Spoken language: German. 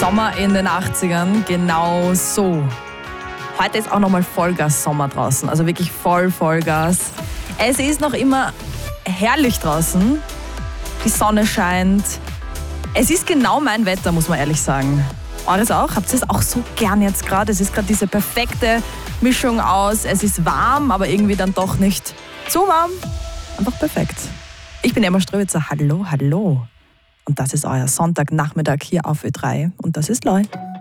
Sommer in den 80ern, genau so. Heute ist auch nochmal Vollgas Sommer draußen, also wirklich Vollgas. Es ist noch immer herrlich draußen, die Sonne scheint. Es ist genau mein Wetter, muss man ehrlich sagen. Eures auch? Habt ihr es auch so gern jetzt gerade? Es ist gerade diese perfekte Mischung aus, es ist warm, aber irgendwie dann doch nicht zu warm. Einfach perfekt. Ich bin Emma Ströwitzer. Hallo. Und das ist euer Sonntagnachmittag hier auf Ö3 und das ist Loi.